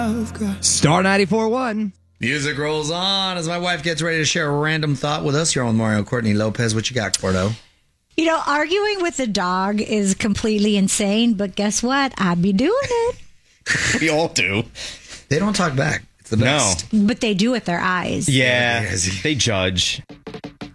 Star 94.1. Music rolls on as my wife gets ready to share a random thought with us. You're on Mario Courtney Lopez. What you got, Cordo? You know, arguing with a dog is completely insane, but guess what? I'd be doing it. We all do. They don't talk back. It's the best. No. But they do with their eyes. Yeah, they judge.